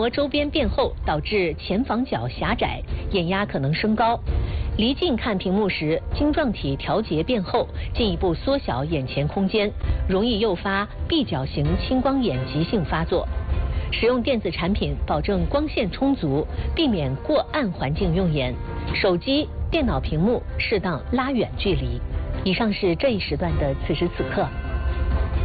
膜周边变厚，导致前房角狭窄，眼压可能升高。离近看屏幕时，晶状体调节变厚，进一步缩小眼前空间，容易诱发闭角型青光眼急性发作。使用电子产品保证光线充足，避免过暗环境用眼。手机、电脑屏幕适当拉远距离。以上是这一时段的此时此刻。